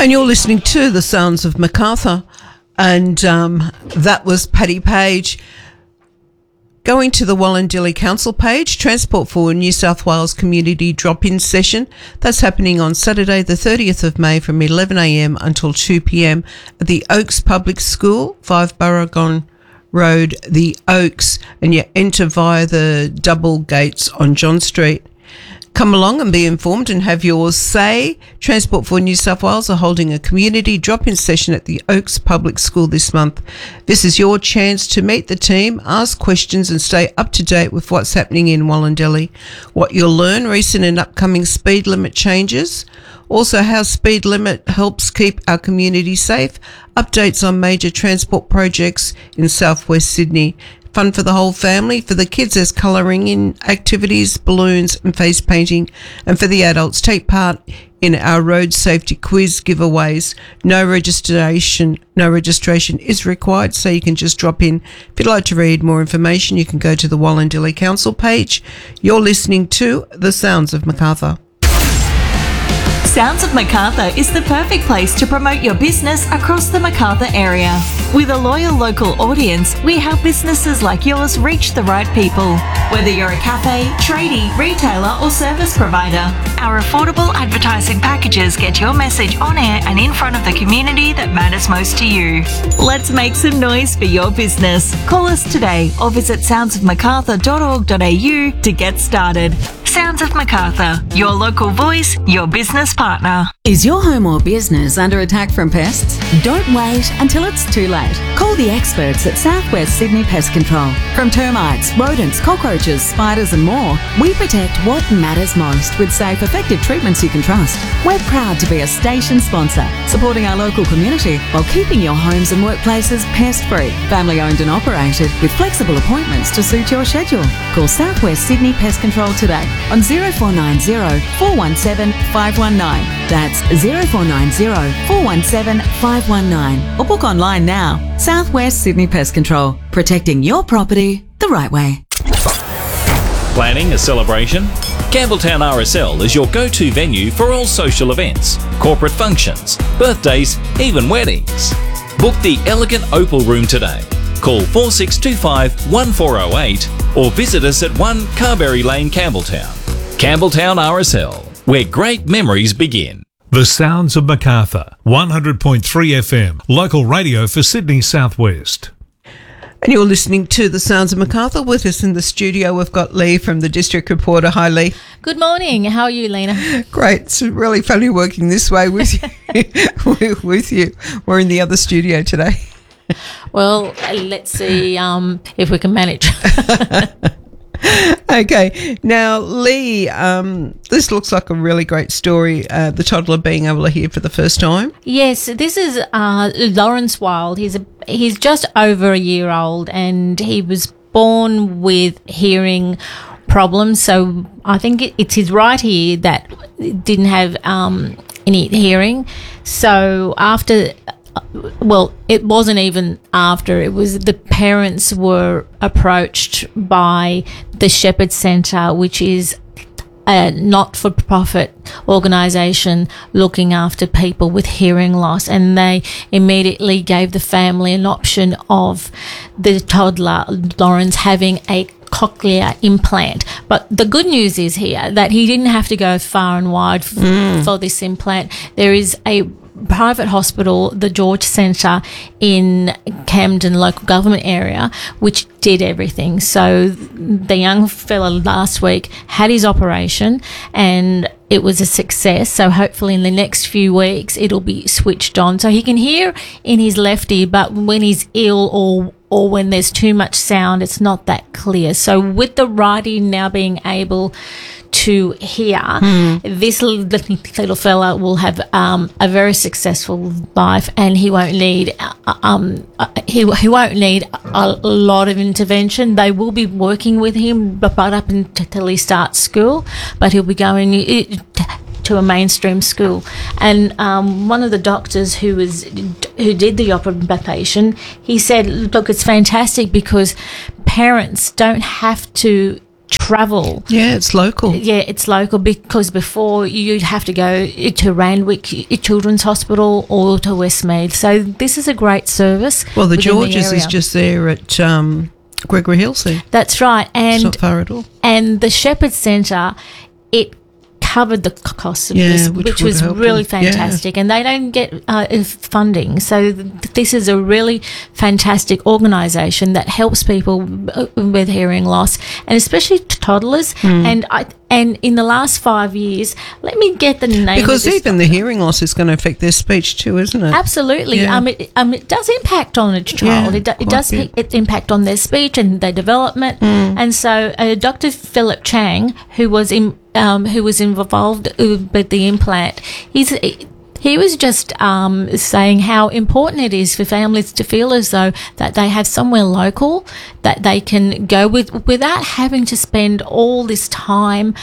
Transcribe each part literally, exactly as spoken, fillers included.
And you're listening to The Sounds of Macarthur, and um, that was Paddy Page. Going to the Wallandilly Council page, Transport for New South Wales Community Drop-In Session. That's happening on Saturday the thirtieth of May from eleven a m until two p m at the Oaks Public School, five Burragon Road, the Oaks, and you enter via the double gates on John Street. Come along and be informed and have your say. Transport for New South Wales are holding a community drop-in session at the Oaks Public School this month. This is your chance to meet the team, ask questions and stay up to date with what's happening in Wallandilly, what you'll learn, recent and upcoming speed limit changes, also how speed limit helps keep our community safe, updates on major transport projects in southwest Sydney. Fun for the whole family. For the kids, there's colouring in activities, balloons and face painting. And for the adults, take part in our road safety quiz giveaways. No registration, no registration is required, so you can just drop in. If you'd like to read more information, you can go to the Wallandilly Council page. You're listening to The Sounds of Macarthur. Sounds of Macarthur is the perfect place to promote your business across the Macarthur area. With a loyal local audience, we help businesses like yours reach the right people. Whether you're a cafe, tradie, retailer or service provider, our affordable advertising packages get your message on air and in front of the community that matters most to you. Let's make some noise for your business. Call us today or visit sounds of macarthur dot org dot a u to get started. Sounds of Macarthur, your local voice, your business partner. Is your home or business under attack from pests? Don't wait until it's too late. Call the experts at Southwest Sydney Pest Control. From termites, rodents, cockroaches, spiders and more, we protect what matters most with safe, effective treatments you can trust. We're proud to be a station sponsor, supporting our local community while keeping your homes and workplaces pest-free, family-owned and operated with flexible appointments to suit your schedule. Call Southwest Sydney Pest Control today on zero four nine zero, four one seven, five one nine. That's zero four nine zero, four one seven, five one nine. Or book online now. Southwest Sydney Pest Control, protecting your property the right way. Planning a celebration? Campbelltown R S L is your go-to venue for all social events, corporate functions, birthdays, even weddings. Book the elegant Opal Room today. Call four six two five, one four zero eight or visit us at one Carberry Lane, Campbelltown. Campbelltown R S L, where great memories begin. The Sounds of Macarthur, one hundred point three F M, local radio for Sydney Southwest. And you're listening to The Sounds of Macarthur. With us in the studio, we've got Lee from the District Reporter. Hi, Lee. Good morning. How are you, Lena? Great. It's really funny working this way with you. with you. We're in the other studio today. Well, let's see um, if we can manage. Okay. Now, Lee, um, this looks like a really great story, uh, the toddler being able to hear for the first time. Yes, this is uh, Lawrence Wild. He's a, he's just over a year old and he was born with hearing problems. So I think it, it's his right ear that didn't have um, any hearing. So after... Well, it wasn't even after. It was the parents were approached by the Shepherd Centre, which is a not-for-profit organisation looking after people with hearing loss, and they immediately gave the family an option of the toddler, Lawrence, having a cochlear implant. But the good news is here that he didn't have to go far and wide f- mm. for this implant. There is a private hospital, the George Centre in Camden local government area, which did everything. So the young fella last week had his operation and it was a success. So hopefully in the next few weeks it'll be switched on. So he can hear in his left ear, but when he's ill or or when there's too much sound, it's not that clear. So with the right ear now being able to hear, mm. this little, little fella will have um, a very successful life, and he won't need um, he he won't need a lot of intervention. They will be working with him, but up until he starts school. But he'll be going to a mainstream school. And um, one of the doctors who was who did the operation, he said, "Look, it's fantastic because parents don't have to travel. Yeah, it's local. Yeah, it's local because before you'd have to go to Randwick Children's Hospital or to Westmead. So this is a great service. Well, the within Georges area. is just there at um, Gregory Hills there. That's right. It's And not far at all. and the Shepherd Centre, it covered the c- cost of Yeah, this, which which, would was help really them. Yeah. fantastic. And they don't get uh, funding. So th- this is a really fantastic organisation that helps people w- with hearing loss, and especially toddlers. Hmm. And I and in the last five years, let me get the name Because of this even the hearing loss is going to affect their speech too, isn't it? Absolutely. Yeah. Um, it, um, it does impact on a child. Yeah, it, do, it quite does a bit. pe- it impact on their speech and their development. Mm. And so, uh, Doctor Philip Chang, who was in, um, who was involved uh, with the implant, he's. He was just um, saying how important it is for families to feel as though that they have somewhere local that they can go with without having to spend all this time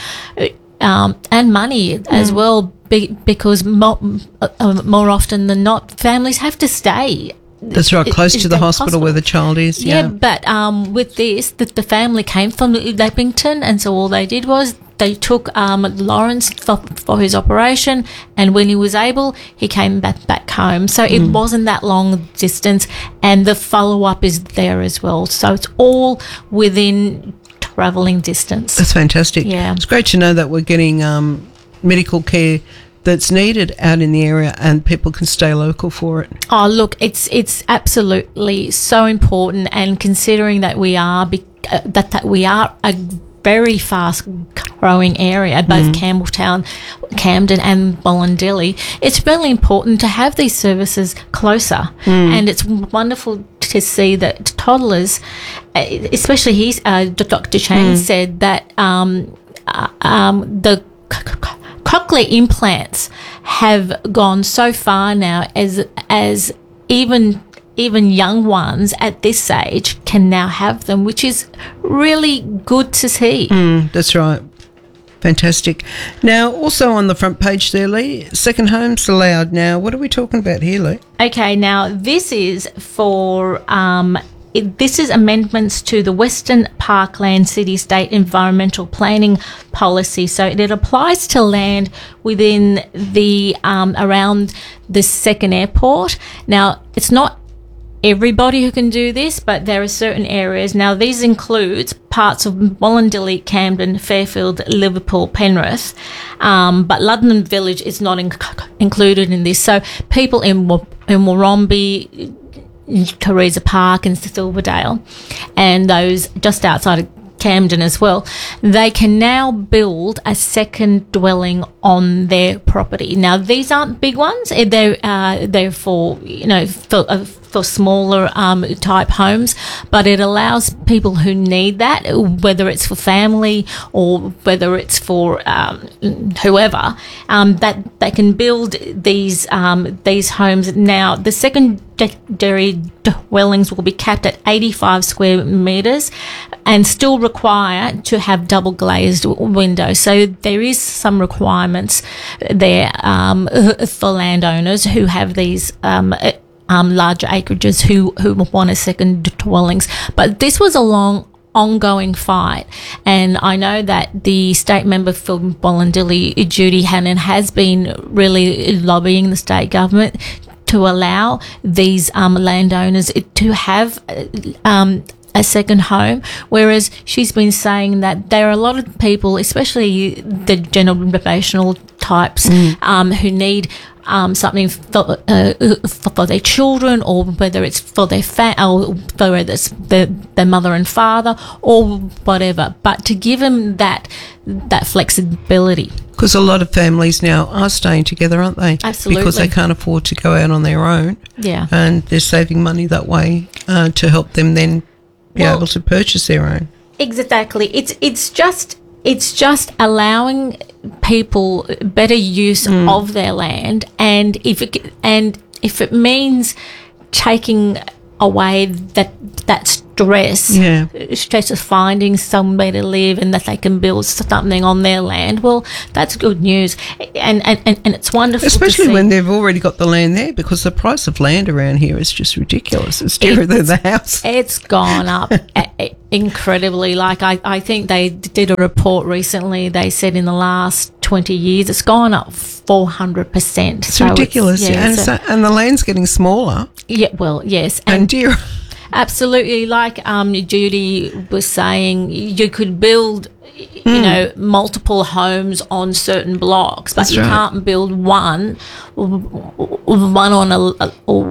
um, and money as well, be, because more, uh, more often than not, families have to stay. That's right, close to the hospital, where the child is. Yeah, Yeah. but um, with this, the, the family came from Leppington, and so all they did was they took um, Lawrence for, for his operation, and when he was able, he came back back home. So it Mm. wasn't that long distance, and the follow up is there as well. So it's all within travelling distance. That's fantastic. Yeah. It's great to know that we're getting um, medical care that's needed out in the area, and people can stay local for it. Oh, look, it's it's absolutely so important, and considering that we are be, uh, that that we are a very fast growing area, both Mm. Campbelltown, Camden and Bollandilly, it's really important to have these services closer. Mm. And it's wonderful to see that toddlers, uh, especially he's, uh, Doctor Chang Mm. said that um, uh, um, the c- c- cochlear implants have gone so far now as as even even young ones at this age can now have them, which is really good to see. Mm, that's right. Fantastic. Now, also on the front page there, Lee, second homes allowed. Now, what are we talking about here, Lee? Okay, now this is for um, it, this is amendments to the Western Parkland City State Environmental Planning Policy. So it applies to land within the um, around the second airport. Now, it's not everybody who can do this, but there are certain areas. Now, these includes parts of Wallandilly, Camden, Fairfield, Liverpool, Penrith, um, but London Village is not in- included in this. So people in Wa- in Warrombi, Teresa Park and Silverdale, and those just outside of Camden as well, they can now build a second dwelling on their property. Now, these aren't big ones. They're, uh, they're for, you know, for, uh, for smaller um, type homes, but it allows people who need that, whether it's for family or whether it's for um, whoever, um, that they can build these um, these homes. Now, the secondary dwellings will be capped at eighty-five square metres and still require to have double glazed windows. So there is some requirements there um, for landowners who have these um, um, larger acreages who, who want a second dwellings. But this was a long ongoing fight, and I know that the state member for Bollandilly, Judy Hannon, has been really lobbying the state government to allow these um, landowners to have um, a second home, whereas she's been saying that there are a lot of people, especially the generational types, mm. um, who need um, something for, uh, for their children, or whether it's for their fa- or whether it's their, their mother and father, or whatever. But to give them that that flexibility. Because a lot of families now are staying together, aren't they? Absolutely. Because they can't afford to go out on their own. Yeah. And they're saving money that way uh, to help them then be well, able to purchase their own. Exactly. It's it's just it's just allowing people better use mm. of their land, and if it and if it means taking away that that stress, Yeah. stress of finding somewhere to live and that they can build something on their land. Well, that's good news, and and, and, and it's wonderful, Especially to see. when they've already got the land there, because the price of land around here is just ridiculous. It's dearer than the house. It's gone up a- a- incredibly. Like I, I think they did a report recently. They said in the last twenty years, it's gone up four hundred percent. It's ridiculous. yeah, and, so- so, and the land's getting smaller yeah, well, yes, and dearer. absolutely. Like um, Judy was saying, you could build, you Mm. know, multiple homes on certain blocks, but That's you right. can't build one, one on a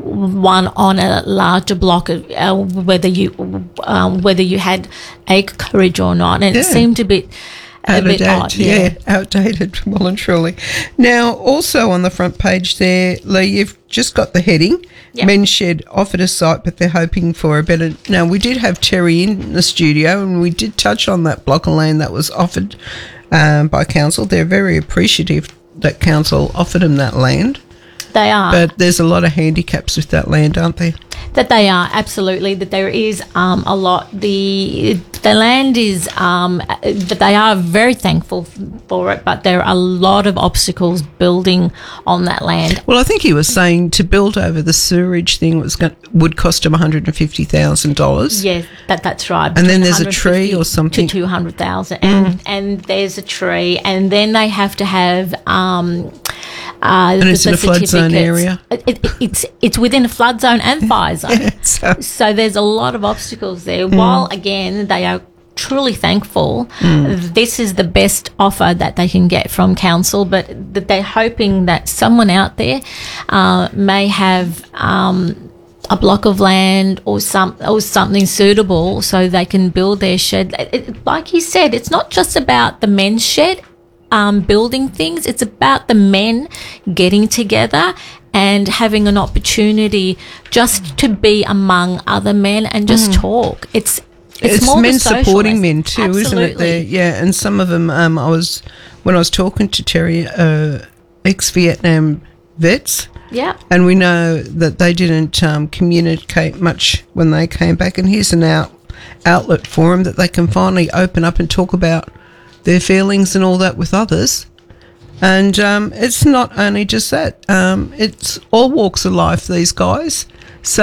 one on a larger block, uh, whether you um, whether you had acreage or not. And it Yeah. seemed a bit. A bit Outdated, odd, yeah. yeah. outdated, well and truly. Now, also on the front page there, Lee, you've just got the heading. Yep. Men's Shed offered a site, but they're hoping for a better. Now, we did have Terry in the studio, and we did touch on that block of land that was offered um, by council. They're very appreciative that council offered them that land, They are. but there's a lot of handicaps with that land, aren't there? That they are, absolutely. That there is um, a lot. The the land is um, that they are very thankful for it, but there are a lot of obstacles building on that land. Well, I think he was saying to build over the sewerage thing was going, would cost him one hundred fifty thousand dollars. Yes, that that's right. And then Between there's a tree or something. to two hundred thousand, and and there's a tree, and then they have to have. Um, uh, And it's the in a flood zone certificates. area. It, it, it's it's within a flood zone and fire zone. Yeah, so- So there's a lot of obstacles there. While again they are truly thankful, Mm. this is the best offer that they can get from council, but that they're hoping that someone out there uh, may have um, a block of land or some or something suitable so they can build their shed. It, it, like you said, it's not just about the men's shed. Um, building things. It's about the men getting together and having an opportunity just to be among other men and just talk. It's it's, It's, more the men supporting socialist. men too, isn't it? Absolutely. There, yeah, and some of them. Um, I was when I was talking to Terry, uh, ex-Vietnam vets, Yeah. and we know that they didn't um, communicate much when they came back. And here's an out outlet for them that they can finally open up and talk about their feelings and all that with others. And um, it's not only just that; um, it's all walks of life. These guys, so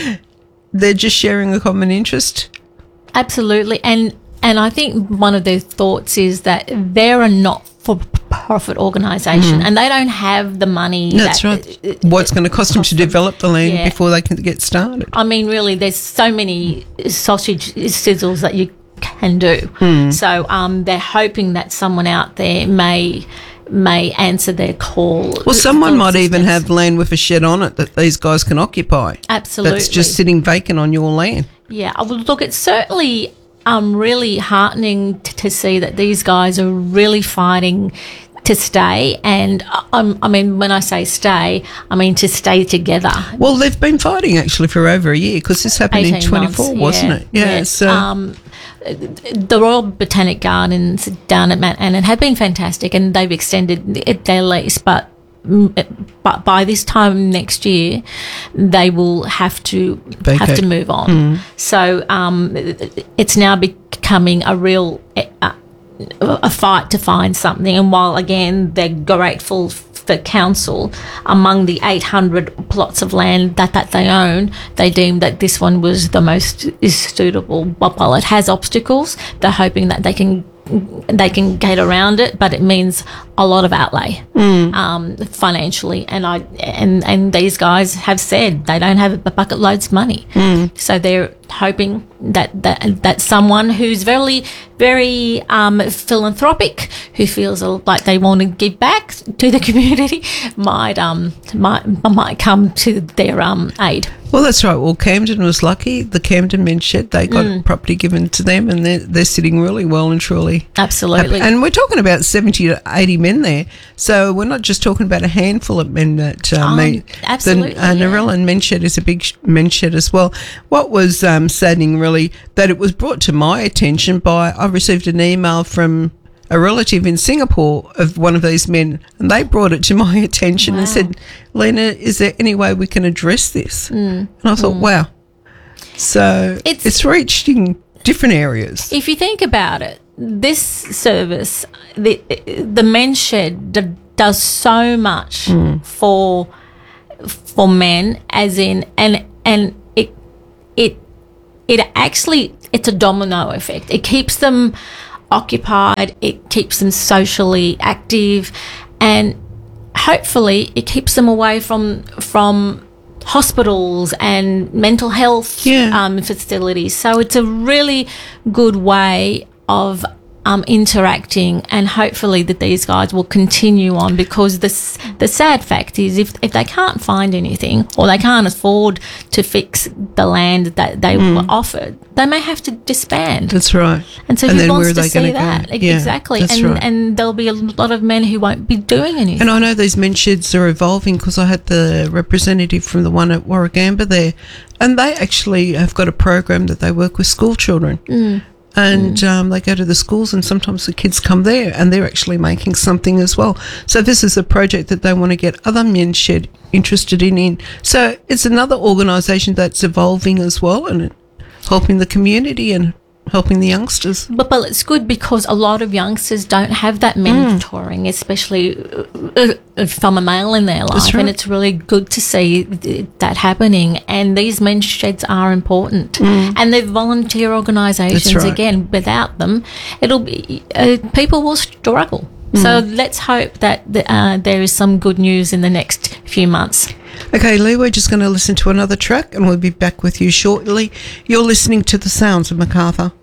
they're just sharing a common interest. Absolutely. And and I think one of their thoughts is that they're a not for profit organisation and they don't have the money. That's that, right. What's going to cost them to develop the land Yeah. before they can get started? I mean, really, there's so many sausage sizzles that you can do. Hmm. So um, they're hoping that someone out there may may answer their call. Well, someone for might even assistance. have land with a shed on it that these guys can occupy. Absolutely. That's just sitting vacant on your land. Yeah, I would look. It's certainly um really heartening t- to see that these guys are really fighting to stay. And um, I mean, when I say stay, I mean to stay together. Well, they've been fighting actually for over a year because this happened in eighteen twenty-four, months, wasn't yeah, it? Yeah. yeah. So Um, the Royal Botanic Gardens down at Mount Annan have been fantastic, and they've extended it- their lease, but. But by this time next year, they will have to have Vacate. to move on. So um, it's now becoming a real a, a fight to find something. And while again they're grateful for council, among the eight hundred plots of land that, that they own, they deemed that this one was the most is suitable. But while it has obstacles, they're hoping that they can they can get around it, but it means a lot of outlay um, financially. And I and and these guys have said they don't have a bucket loads of money, so they're hoping that that that someone who's very very um, philanthropic, who feels like they want to give back to the community, might um might might come to their um aid. well, that's right. Well, Camden was lucky. The Camden Men's Shed, they got Mm. property given to them, and they're they're sitting really well and truly. Absolutely. And we're talking about seventy to eighty men there. So we're not just talking about a handful of men that uh, Um, meet. absolutely, The uh, yeah. Narellan Men's Shed is a big sh- men's shed as well. What was um, saddening really, that it was brought to my attention by, I received an email from a relative in Singapore of one of these men, and they brought it to my attention and Wow. said, Lena, is there any way we can address this? Mm. And I thought, wow. So it's, It's- it's reached in different areas. If you think about it, this service, the the men's shed, d- does so much for for men, as in, and and it it it actually it's a domino effect. It keeps them occupied, it keeps them socially active, and hopefully it keeps them away from from hospitals and mental health Yeah. um, facilities. So it's a really good way of um, interacting, and hopefully that these guys will continue on, because this, the sad fact is if, if they can't find anything, or they can't afford to fix the land that they were offered, they may have to disband. That's right. And so And who then wants where are to they see gonna that? go? Yeah, Exactly. that's And right. and there'll be a lot of men who won't be doing anything. And I know these men's sheds are evolving, because I had the representative from the one at Warragamba there, and they actually have got a program that they work with school children. Mm. And um, they go to the schools, and sometimes the kids come there and they're actually making something as well. So this is a project that they want to get other men's shed interested in. in. So it's another organisation that's evolving as well, and helping the community and helping the youngsters. But, but it's good, because a lot of youngsters don't have that mentoring, especially uh, uh, from a male in their life. right. And it's really good to see th- that happening. And these men's sheds are important. And they're volunteer organisations. That's right. Again, without them, it'll be uh, people will struggle. So let's hope that the, uh, there is some good news in the next few months. Okay, Lee, we're just going to listen to another track, and we'll be back with you shortly. You're listening to the sounds of Macarthur.